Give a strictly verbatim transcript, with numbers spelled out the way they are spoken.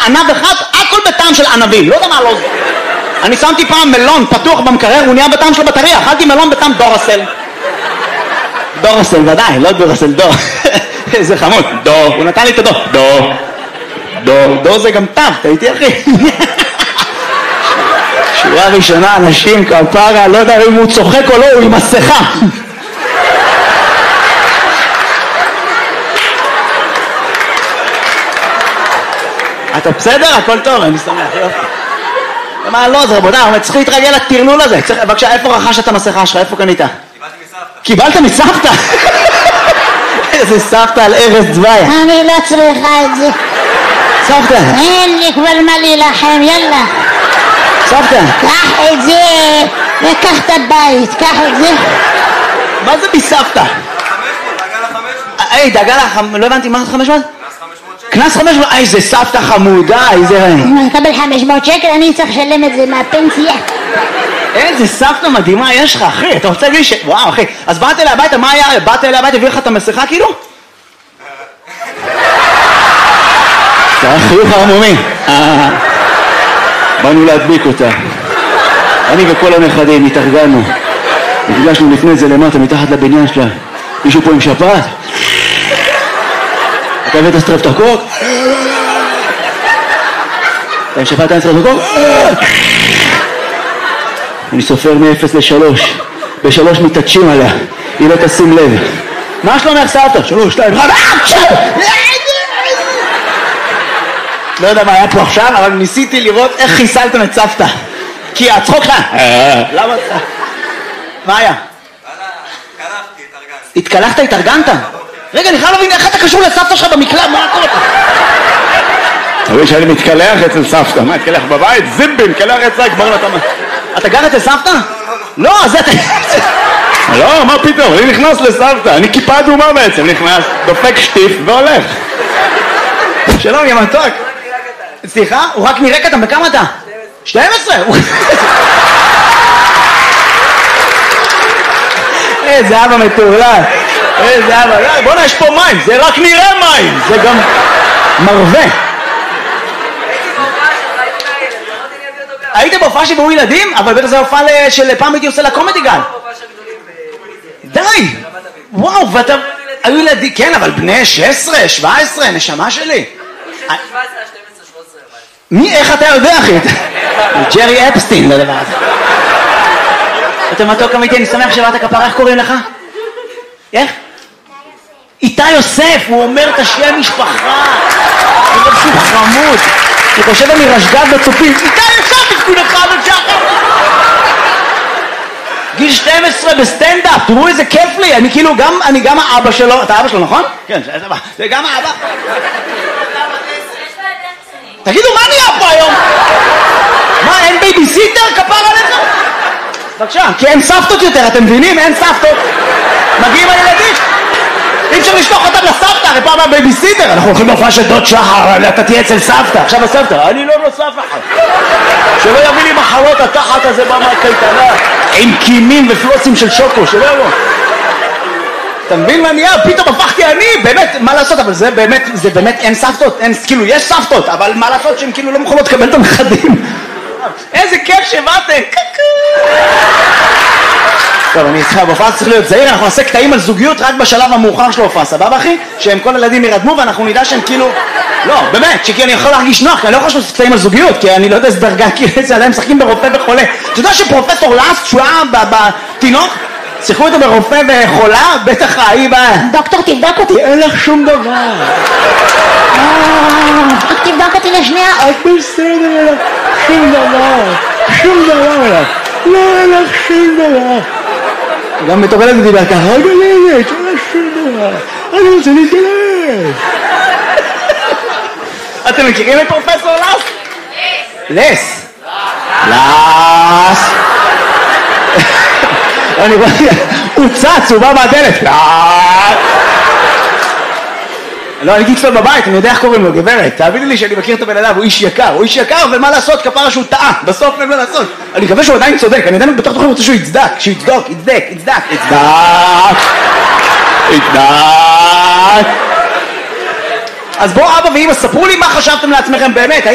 ענב אחד, הכל בטעם של ענבים, לא יודע מה לא זה. אני שמתי פעם מלון פתוח במקרר, הוא נהיה בטעם של בטריה, אכלתי מלון בטעם דורסל. דורסל, ודאי, לא דורסל, דור. איזה חמוד, דור, הוא נתן לי את הדור. דור, דור, דור זה גם טב, אתה איתי אחי? שורה ראשונה, אנשים, כפרה, לא יודע אם הוא צוחק או לא, הוא עם מסכה. אתה בסדר? הכל טוב, אני שמח, יופי. מה לא זה, רבותיי, אבל צריך להתרגל לטרלול הזה. בבקשה, איפה רכשת את המסכה שלך? איפה קנית? קיבלתי מסבתא. קיבלת מסבתא? איזה סבתא על ארז דווי. אני לא צריכה את זה. סבתא. אין לי כבר מה להילחם, יאללה. סבתא. קח את זה, וקח את הבית, קח את זה. מה זה מסבתא? היי, דאגה לך, לא הבנתי, מה זה חמש מאות? קנס חמש מאות, איזה סבתא חמודה, איזה... אם אני אקבל חמש מאות שקל, אני צריך לשלם את זה מהפנסיה. איזה סבתא מדהימה יש לך, אחי, אתה רוצה להגיד ש... וואו, אחי, אז באת אליי הביתה, מה היה? באת אליי הביתה, הביא לך את המסכה כאילו? זה היה חיוך הרמומי. באנו להדביק אותה. אני וכל הנכדים התארגנו. נפגשנו לפני זה למטה, מתחת לבניין שלה. מישהו פה עם שפעת? אתה הבאת סטרפטוקוק? אתה עם שפעת אין סטרפטוקוק? אני סופר מ-אפס לשלוש. בשלוש מתעטשים עליה. היא לא תשים לב. מה שלומך סבתא? שלוש, שתיים, אחד, לא יודע מה היה פה עכשיו, אבל ניסיתי לראות איך חיסלתם את סבתא. כי הצחוק לך... למה אתה? מה היה? התקלחתי, התארגנתי. התקלחת, התארגנת? רגע, אני חייב להבין איך אתה קשור לסבתא שלך במקלט, מה קורה? תראי שאני מתקלח אצל סבתא, מה, התקלח בבית? זימבי, מתקלח אצלה, כבר נתן... אתה גר אצל סבתא? לא, אז אתה... לא, מה פתאום, אני נכנס לסבתא, אני כיפה אדומה בעצם, נכנס, דופק שטיף והולך. שלום, יא מתוק. סליחה? הוא רק נראה קטן, בכמה אתה? שתים עשרה. איזה אבא מטורלל. איזה אבא, בוא'נה, יש פה מים, זה רק נראה מים, זה גם מרווה. היית בהופעה שבאו ילדים? אבל בטח זה הופעה של פעם הייתי עושה לקומדי גל. די! וואו, ואתה... היו ילדים, כן, אבל בני שש עשרה, שבע עשרה, נשמה שלי. מי, איך אתה יודע, אחי? ג'רי אפסטין, לדבר הזה. אתה מתוק אמיתי, אני שמח שבאת כפרה, איך קוראים לך? איך? איתי יוסף, הוא אומר את השם משפחה. הוא אומר שהוא חמוד. אני חושב אני רשגת בצופים. איתי יוסף, תפקוד אחד על שחר. גיל שתים עשרה בסטנדאפ, תראו איזה כיף לי. אני כאילו גם, אני גם האבא שלו. אתה האבא שלו, נכון? כן, זה גם האבא. תגידו, מה נהיה פה היום? מה, אין בייביסיטר? כפר עליך? בבקשה, כי אין סבתות יותר, אתם מבינים? אין סבתות. מגיעים הילדים. אי אפשר לשלוח אותם לסבתא, הרי פעם הבייביסיטר. אנחנו הולכים להופעה של דוד שחר, אתה תהיה אצל סבתא. עכשיו הסבתא, אני לא נוסף אחת. שלא יביא לי מחלות התחת הזה בא מהקייטנה. עם קימים ופלוסים של שוקו, שלא יבוא. אתה מבין מה נהיה? פתאום הפכתי אני, באמת, מה לעשות? אבל זה באמת, זה באמת אין סבתות, אין, כאילו, יש סבתות, אבל מה לעשות שהן כאילו לא מוכנות לקבל את הנכדים? איזה כיף שבאתם, קקו. טוב, אני צריכה, בהופעה צריך להיות זהיר, אנחנו נעשה קטעים על זוגיות רק בשלב המאוחר של ההופעה, סבבה אחי? שהם כל הילדים ירדמו ואנחנו נדע שהם כאילו... לא, באמת, שכי אני יכול להרגיש נוח, כי אני לא יכול לעשות קטעים על זוגיות, כי אני לא יודע איזה דרגה, כי זה עדיין משחקים ברופא וחולה. אתה יודע שפרופסור לאסט, שהוא היה בתינוק, שיחקו אותו ברופא וחולה, בטח ההיא בה... דוקטור, תבדוק אותי. אין לך שום דבר. רק תבדוק אותי לשנייה. את בסדר, שום דבר. שום דבר. לא, אין לך שום דבר. גם בתור ילד דיבר ככה, רגע ילד, אין לך שום דבר. אני רוצה להתגלש. אתם מכירים את פרופסור לס? לס. לס. אני רואה, הוא צץ, הוא בא מהדלת. לא, אני גיצפל בבית, אני יודע איך קוראים לו, גברת. תאביני לי שאני מכיר את הבן אדם, הוא איש יקר. הוא איש יקר, אבל מה לעשות? כפרה שהוא טעה. בסוף אין מה לעשות. אני מקווה שהוא עדיין צודק. אני עדיין בתוך תוכן רוצה שהוא יצדק. שהוא יצדוק, יצדק, יצדק, יצדק. יצדק. אז בואו אבא ואמא, ספרו לי מה חשבתם לעצמכם באמת.